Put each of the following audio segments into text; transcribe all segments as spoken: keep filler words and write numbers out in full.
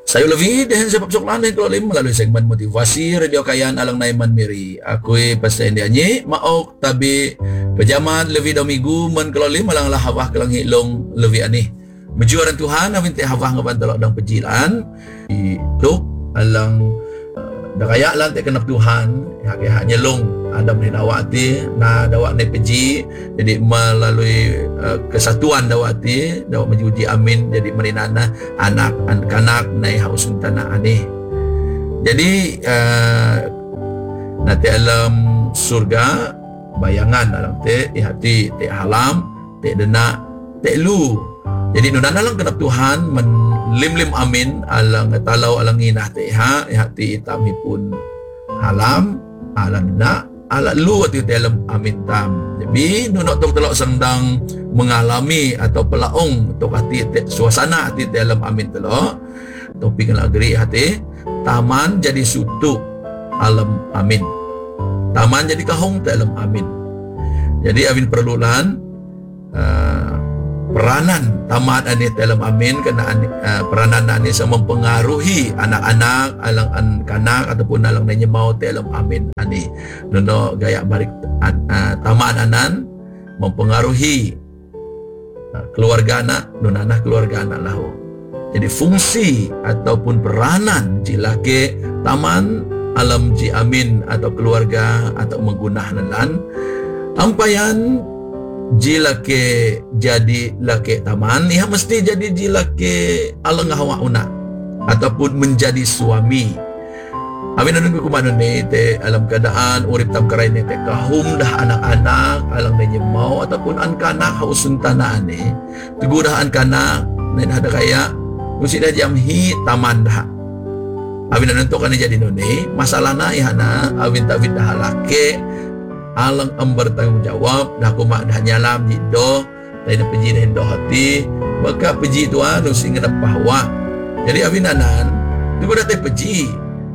Sayo lebih dehen sebab sok lain kalau lim melalui segmen motivasi radio kayan alang naiman miri. Aku pasal dia nyi maok tabi pejaman lebih dah minggu men kalau lim malang lah hawah kelang hilong lebih ani. Mejuaran Tuhan amin teh hawah ngaban telok dang pejilan hidup alang dakaya lan teh kenap Tuhan hak hanya long ada menawati na dawak ne peji jadi melalui uh, kesatuan dawati dawak mejuji amin jadi merinana anak anak nai hausun tanah ani jadi uh, nanti alam surga bayangan alam te hati te halam te dena te lu jadi nunana lang kenap Tuhan men lim-lim amin alang talau alang inah te ha hati itami pun halam alang dena ala lu ati dalam amin tam. Jadi nunok tok telok sendang mengalami atau pelaung tok hati suasana hati dalam amin telok. Topik nak geri hati taman jadi sutu alam amin. Taman jadi kahong dalam amin. Jadi amin perlulan uh, peranan taman ani dalam amin kena uh, peranan ani sama mempengaruhi anak-anak alang an kanak ataupun alang nanya mau dalam amin ani nono gaya barik uh, taman anan mempengaruhi uh, keluarga anak nonana keluarga anak lahu. Jadi fungsi ataupun peranan jila ke taman alam ji amin atau keluarga atau menggunakan lan ampayan jila ke jadi laki taman ia mesti jadi jila ke alang hawa una ataupun menjadi suami amin anu ku manu ni te alam keadaan urip tam karai ni te kahum dah anak-anak alang nanya mau ataupun an kanak hausun tanah ni teguh dah an kanak nen ada kaya mesti dah jam hi taman dah amin anu tu kan jadi nuni masalahna ihana amin tawid dah laki alang ember tanggung jawab dah kumak dah nyalam jido lain peji dah hendak hati maka peji tu anu sing ngena bahwa jadi abinanan tu dah teh peji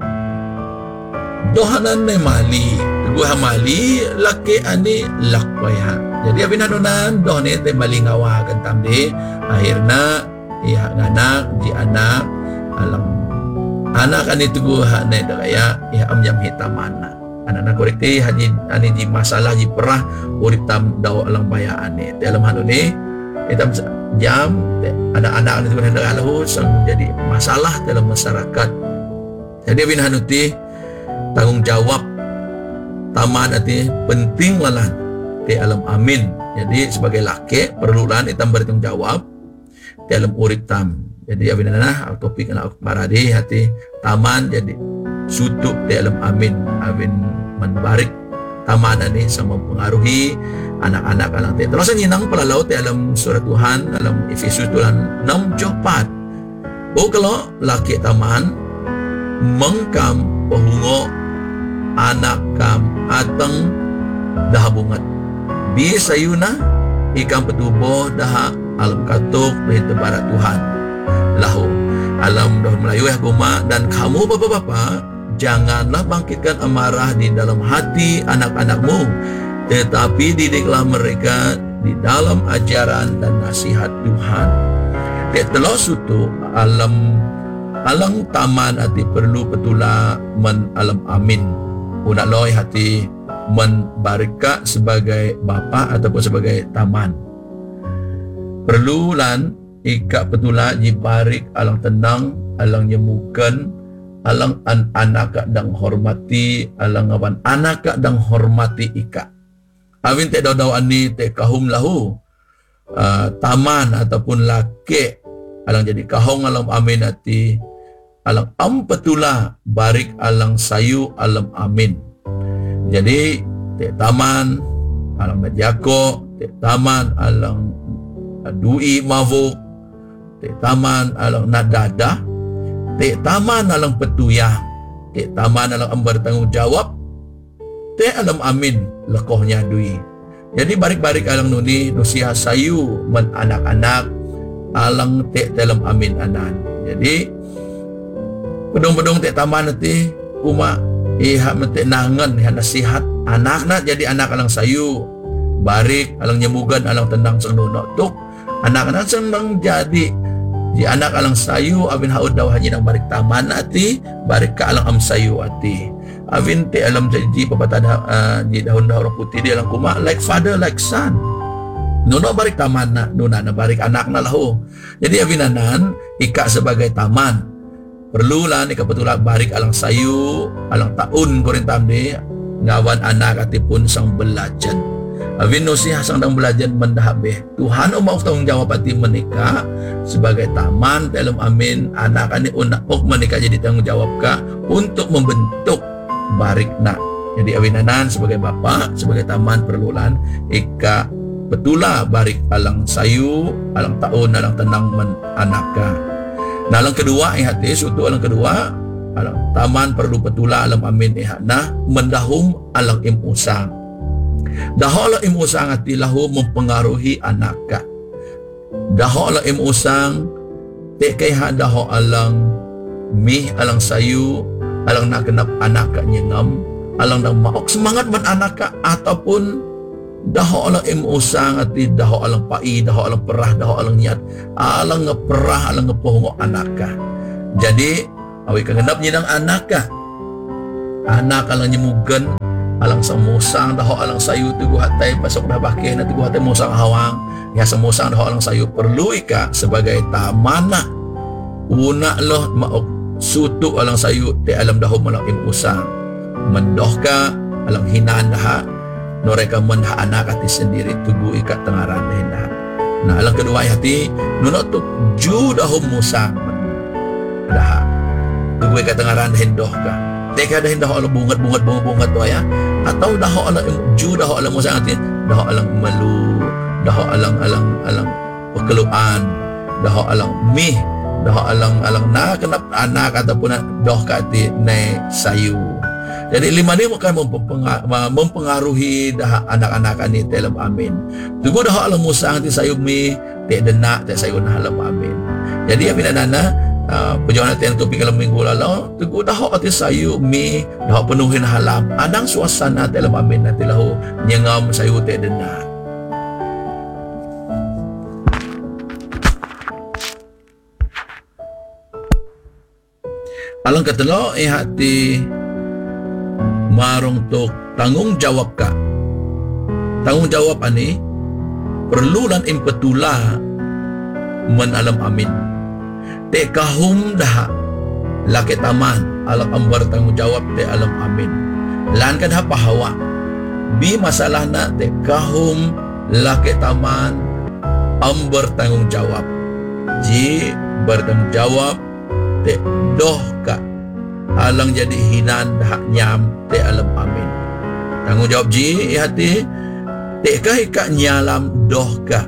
dohanan ne mali tu mali laki ani lakwaya jadi abinanan doh ne teh mali ngawa kan tamde akhirna ya nganak di anak alang anak ani tu hak ne daya ya amjam hitamana anak-anak korek haji ani di masalah ji perah urip tam daw alang bayaan ni dalam hal ni kita jam anak-anak itu hendak alahu sang jadi masalah dalam masyarakat jadi bin hanuti tanggung jawab taman ati penting lalah di alam amin jadi sebagai laki perlulan itam bertanggung jawab dalam urip tam jadi abinana topik anak maradi hati taman jadi sutuk di alam amin amin menbarik taman ini sama mempengaruhi anak-anak alang te terus nyinang pelalau di alam surat Tuhan dalam Efesus tulan enam empat oh kalau laki taman mengkam pahungo anak kam ateng dah bungat bi sayuna ikam petuboh dah alam katuk dari tebarat Tuhan lahu alam dah Melayu ya kuma dan kamu bapak-bapak janganlah bangkitkan amarah di dalam hati anak-anakmu tetapi didiklah mereka di dalam ajaran dan nasihat Tuhan. Dek telah sutu alam alang taman hati perlu petula men alam amin unak loy hati men barika sebagai bapa ataupun sebagai taman perlu lan ika petula jibarik alang tenang alang nyemukan alang an anak dang hormati alang awan anak dang hormati ika awin te daw ani te kahum lahu uh, taman ataupun laki alang jadi kahong alam amin ati alang ampetula barik alang sayu alam amin jadi te taman alang najako te taman alang dui mavuk te taman alang nadada te taman alang petuyah te taman alang ambar tanggung jawab te alam amin lekohnya dui jadi barik-barik alang nuni nusia sayu men anak-anak alang te dalam amin anan jadi pedong-pedong te taman nanti uma iha mete nangan iha nasihat anak-anak jadi anak alang sayu barik alang nyemugan alang tendang sang nunok tuk anak-anak senang jadi Ji anak alang sayu abin haud daw hanya nang barik taman ati barik ka alang am sayu ati. Abin te alam ji papata uh, ji daun-daun putih di alang kuma like father like son. Nuno barik taman na, nuna na barik anak na lahu. Jadi abinanan ika sebagai taman. Perlu lah ni kapatula barik alang sayu, alang taun ko rin tamde ngawan anak atipun sang belajan. Abin no siya sang dang belajan mendahabe. Tuhan umau tanggung jawab ati menikah sebagai taman dalam amin anak ani unak ok menikah jadi tanggung jawab ka untuk membentuk barik na. Jadi abinanan sebagai bapa, sebagai taman perlulan ika betula barik alang sayu, alang taun, alang tenang men anaka. Nah, alang kedua ihat sutu alang kedua, alang taman perlu betula alam amin ihat nah mendahum alang im usang. Daho alang im usang ati lahu mempengaruhi anaka. Daho alang im usang te kay ha daho alang mi alang sayu, alang nakenap anaka nyengam, alang nang maok semangat man anaka ataupun daho alang im usang ati daho alang pai, daho alang perah, daho alang niat, alang ngeperah, alang ngepohongo anaka. Jadi awi kangenap nyinang anaka. Anak alang nyemugen, alang samusang, daho alang sayu tugu hatay pasok dah bakeh na tugu hatay musang hawang. Ya samusang daho alang sayu perlu ika sebagai tamana. Una loh maok sutu alang sayu te alam daho malang im usang. Mendoh ka alang hinaan daha noreka menha anak hati sendiri tugu ikat tengaran hendak. Nah alang kedua hati nunot tu ju dahum musang dah tugu ikat tengaran hendoh ka. Teka dah hendoh alang bungat bungat bungat bungat tu ya. Atau dah alang ju dah alang musang hati dah alang melu, dah alang alang alang pekeluan, dah alang mih, dah alang alang na kenap anak ataupun doh ka hati ne sayu. Jadi lima ni bukan mempengaruhi dah anak-anak ni dalam amin. Tunggu dah alam musang ti sayub mi te denak te sayun dalam amin. Jadi amin nana uh, perjalanan ten topik dalam minggu lalu tunggu dah ati sayub mi dah penuhin halam adang suasana dalam amin nanti lahu nyengam sayu te denak. Alang katelo eh hati marong tok tanggung jawab ka. Tanggung jawab ani perlu lan impetula men alam amin. Te kahum dah laki taman alam ambar tanggung jawab te alam amin. Lan kan hapa hawa. Bi masalah na te kahum laki taman ambar tanggung jawab. Ji bertanggung jawab te doh ka alang jadi hinan dah nyam te alam amin. Tanggung jawab ji hati te ka ika nyalam doh ka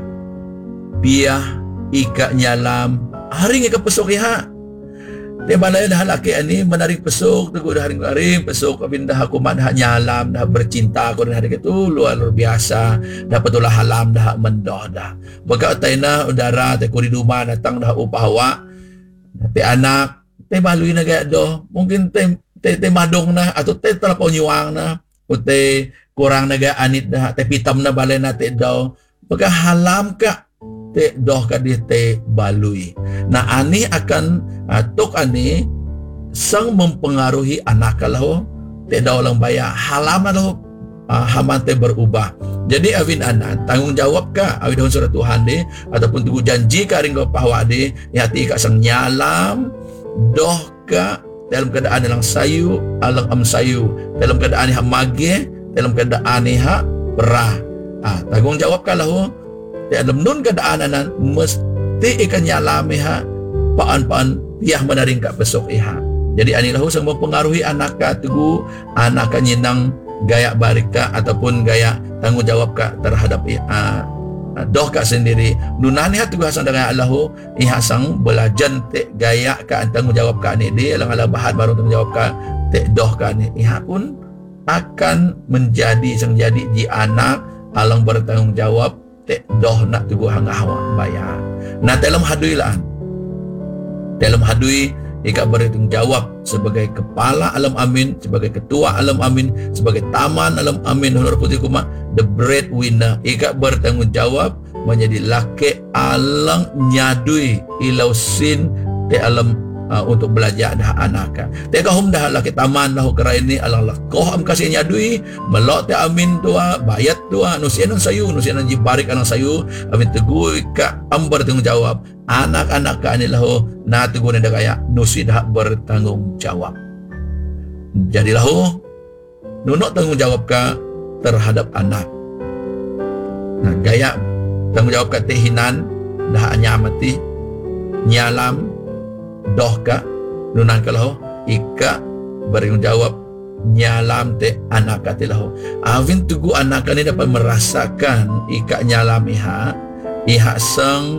piah ika nyalam haring ika pesok iha te balay dah laki ani menarik pesok teguh dah haring-haring pesok abin dah aku dah nyalam dah bercinta aku dah hari itu luar biasa dah betulah halam dah mendoh dah baka taina udara te kuri rumah datang dah upahawa te anak te balui na gaya do mungkin te te, te madong na atau te telapon nyuang na o te kurang na gaya anit na te pitam na balay na te do baka halam ka te doh ka di te balui na ani akan uh, tok ani sang mempengaruhi anak kalau te daw lang baya halam na lahu uh, haman te berubah. Jadi awin anan tanggung jawab ka awin dahon surat Tuhan de ataupun tugu janji ka ring pahawa de hati ka sang nyalam doh ka dalam keadaan yang sayu alang am sayu dalam keadaan yang mage dalam keadaan yang perah. Ah tanggung jawab ka lahu dalam nun keadaan anan mesti ikan nyalami ha paan-paan piah menaring ka besok iha. Jadi ani lahu sang mempengaruhi anak ka tugu anak ka nyinang gaya barika ataupun gaya tanggung jawab ka terhadap iha doh ka sendiri nunani hatu hasang dengan Allahu ihasang belajan te gaya ka tanggung jawab ka ni dia alang ala bahat baru tanggung jawab ka te doh ka ni iha pun akan menjadi sang jadi ji anak alang bertanggung jawab te doh nak tugu hang hawa bayar. Nah dalam hadui lah dalam hadui ika bertanggung jawab sebagai kepala alam amin, sebagai ketua alam amin, sebagai taman alam amin honor putih kuma the breadwinner ika bertanggung jawab menjadi laki alang nyadui ilau sin te alam uh, untuk belajar dah anak. Te kahum dah laki taman dah kerai ini alang lakoh am kasih nyadui melok te amin tua bayat tua nusianan sayu nusianan jibarik anak sayu amin teguh ka ambar tanggung jawab anak-anak ka ni lahu na teguh nda kaya nusi dah bertanggung jawab. Jadi lahu nunuk tanggung jawab ka terhadap anak. Nah, gaya tanggung jawab ka tehinan dah nyamati nyalam doh ka nunan ka lahu ika bertanggung jawab nyalam te anak ka te lahu. Avin tugu anak ni dapat merasakan ika nyalam iha iha sang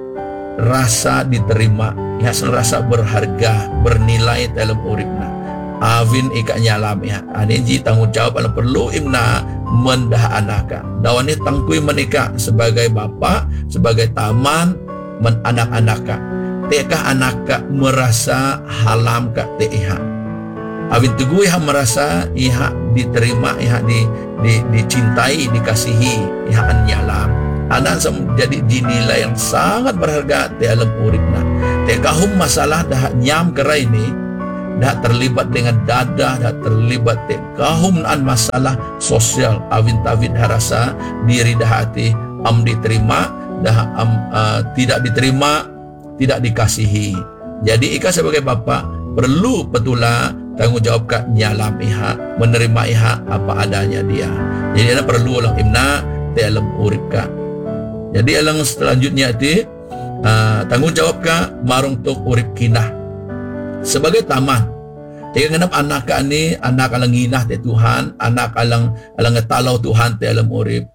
rasa diterima, iha sang rasa berharga, bernilai dalam uripna. Avin ika nyalam iha ani ji tanggung jawab ala perlu imna mendah anaka. Dawan ni tangkui menika sebagai bapa, sebagai taman men anak-anaka. Tekah anaka merasa halam ka te iha. Avin tugu iha merasa iha diterima, iha di, di dicintai, dikasihi, iha an nyalam. Anak jadi dinilai yang sangat berharga di alam uripna. Tekahum masalah dah nyam kerai ini dah terlibat dengan dadah, dah terlibat tekahum an masalah sosial. Awin tawin harasa diri dah hati am diterima, dah am uh, tidak diterima, tidak dikasihi. Jadi ika sebagai bapa perlu petula tanggung jawab ka nyalam iha, menerima iha apa adanya dia. Jadi ana perlu ulang imna di alam urip ka. Jadi alang selanjutnya itu uh, tanggung jawab ka marung tok urip kinah sebagai taman. Jika genap anak ka ni anak alang nginah te Tuhan, anak alang alang ngetalau Tuhan te alam urip.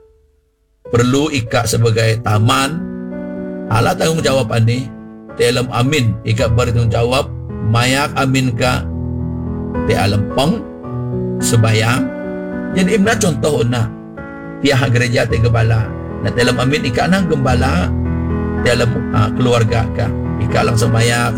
Perlu ika sebagai taman ala tanggung jawab ani te alam amin ika bertanggung jawab mayak amin ka te alam pong sebayang. Jadi imna contoh na tiah gereja te gembala. Nah, dalam amin ika nang gembala dalam uh, keluarga ka ika lang semayak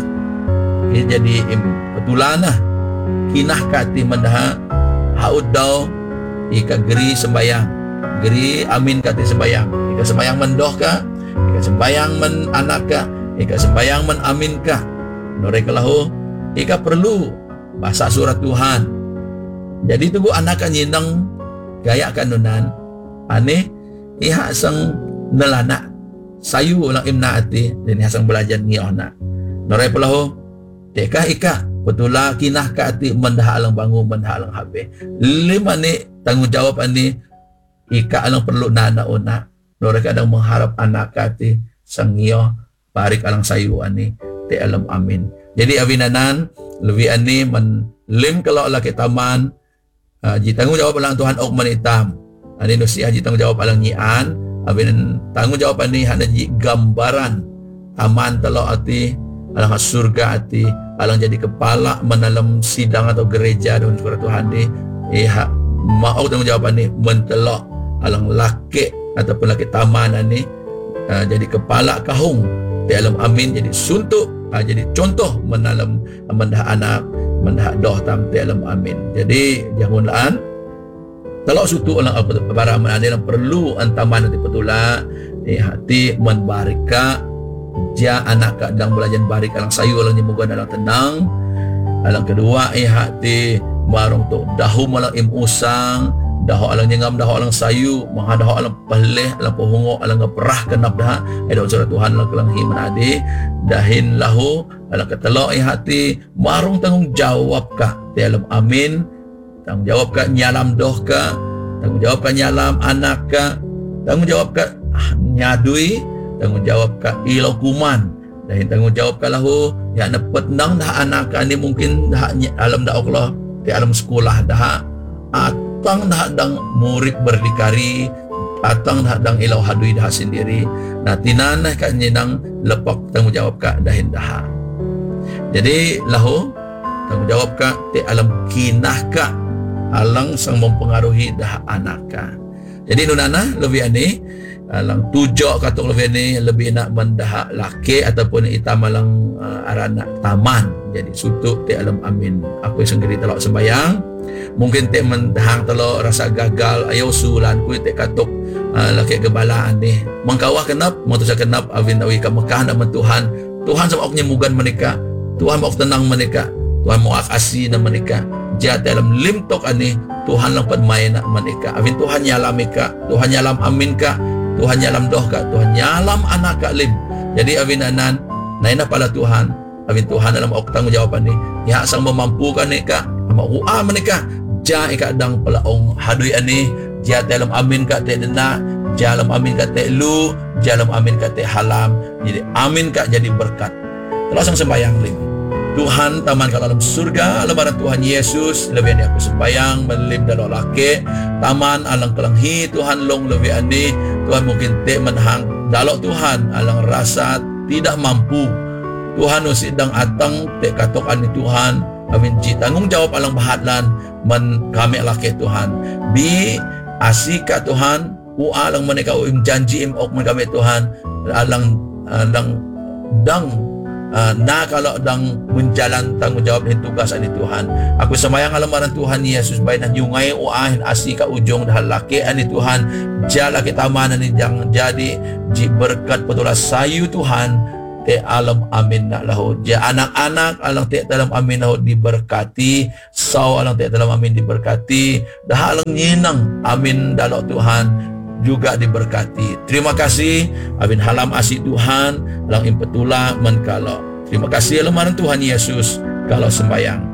jadi im petulana kinah ka ti mendah haud daw ika geri sembayang geri amin ka ti sembayang ika sembayang mendoh ka ika sembayang men anak ka ika sembayang men amin ka nore kelahu ika perlu bahasa surat Tuhan. Jadi tunggu anak ka nyindang gaya kanunan ane iha sang nelana sayu ulang imna ati dan iha sang belajar ngiyona norai pelahu tekah ika betula kinah ka ati mendah alang bangun mendah alang habe lima ni tanggung jawab ani ika alang perlu nana una norai kadang mengharap anak ka ati sang ngiyo parik alang sayu ani te alam amin. Jadi awinanan lebih ani men lim kalau laki taman uh, ji tanggung jawab alang Tuhan ok manitam. Ani nusi haji tanggung jawab alang nyian, abin tanggung jawab ani hana ji gambaran taman telo ati alang surga ati alang jadi kepala menalam sidang atau gereja dan surat Tuhan di eh mau tanggung jawab ani mentelok alang laki ataupun laki taman ani uh, jadi kepala kahung di alam amin jadi suntuk uh, jadi contoh menalam mendah anak mendah doh tam di alam amin. Jadi jangan laan kalau sutu orang para menadil perlu antaman nanti petula eh hati menbarika ja anak kadang belajar barik alang sayu alang nyemoga dalam tenang alang kedua eh hati marung tu dahu malang im usang dahu alang nyengam dahu alang sayu maha dahu alang peleh alang pohongo alang ngeperah kenap dah ada surat Tuhan alang kelang hi menadi dahin lahu alang ketelo eh hati marung tanggung jawab ka di alam amin. Tanggung jawab ka nyalam doh ka, tanggung jawab ka nyalam anak ka, tanggung jawab ka nyadui, tanggung jawab ka ilau kuman, dan tanggung jawab ka lahu ya nepet nang dah anak ka ni mungkin dah alam dah Allah di alam sekolah dah atang dah dang murid berdikari atang dah dang ilau hadui dah sendiri. Nah tinanah ka nyenang lepak tanggung jawab ka dahin dah. Jadi lahu tanggung jawab ka ti alam kinah ka alang sang mempengaruhi dah anak ka. Jadi nunana lebih ani alang tujo katok lebih ani lebih nak mendah laki ataupun ita malang uh, arana taman. Jadi sutuk ti alam amin. Aku sendiri telok sembayang mungkin ti mendahang telok rasa gagal ayo sulan ku ti katok uh, laki kebalaan ni mangkawah kenap mau tu kenap avin awi ka Mekah naman Tuhan Tuhan sama oknya mugan menika Tuhan mau tenang menika Tuhan mau akasi na menika jat dalam limtok ani Tuhan lang padmain na menika avin Tuhan nyalam ka Tuhan nyalam amin ka Tuhan nyalam doh ka Tuhan nyalam anak ka lim jadi avin anan naina pala Tuhan avin Tuhan dalam ok tanggung jawaban ni ya sang memampukan ni ka mau ua menika ja ika dang palaong hadoy ani jat dalam amin ka te dena jalam amin ka te lu jalam amin ka te halam jadi amin ka jadi berkat terus sembayang lim Tuhan taman ka dalam surga lebaran Tuhan Yesus lebih ani aku sembayang melim dalam laki taman alang kelanghi Tuhan long lebih ani Tuhan mungkin te menhang dalok Tuhan alang rasa tidak mampu Tuhan usidang atang te katok ani Tuhan amin ji tanggung jawab alang bahatlan men kami laki Tuhan bi asika Tuhan ua alang menika uim janji im ok men kami Tuhan alang alang dang Uh, na kalau dang menjalan tanggung jawab ni tugas ani Tuhan aku sembayang alamaran Tuhan Yesus baik na nyungay uahin asi ka ujung dahal laki ani Tuhan jala kita mana ni jangan jadi ji berkat petulas sayu Tuhan te alam amin na lahu ja anak-anak alang te dalam amin lahu diberkati saw alang te dalam amin diberkati dahal nyinang amin dalam Tuhan juga diberkati. Terima kasih abin halam asih Tuhan lang impetula menkalo. Terima kasih lamaran Tuhan Yesus kalau sembayang.